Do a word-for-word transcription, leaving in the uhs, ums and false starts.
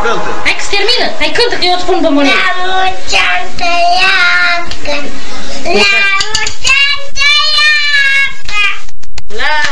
cântă. Hai că se termină. Hai cântă că eu îți pun bomboane. La mulți ani să ia, la